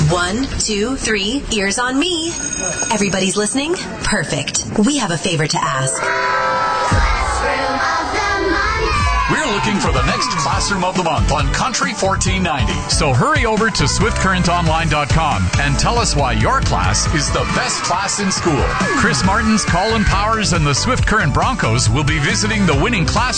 1, 2, 3, ears on me. Everybody's listening? Perfect. We have a favor to ask. We're looking for the next Classroom of the Month on Country 1490. So hurry over to SwiftCurrentOnline.com and tell us why your class is the best class in school. Chris Martins, Colin Powers, and the Swift Current Broncos will be visiting the winning class